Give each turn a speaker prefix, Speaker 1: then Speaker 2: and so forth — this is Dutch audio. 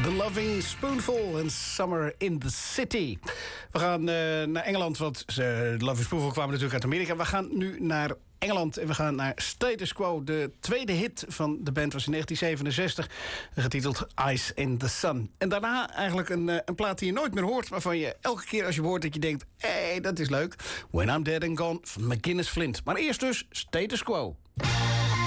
Speaker 1: The Loving Spoonful en Summer in the City. We gaan naar Engeland, want The Loving Spoonful kwamen natuurlijk uit Amerika. We gaan nu naar Engeland en we gaan naar Status Quo. De tweede hit van de band was in 1967, getiteld Ice in the Sun. En daarna eigenlijk een plaat die je nooit meer hoort, waarvan je elke keer als je hoort dat je denkt, hé, dat is leuk. When I'm Dead and Gone van McGuinness Flint. Maar eerst dus Status Quo.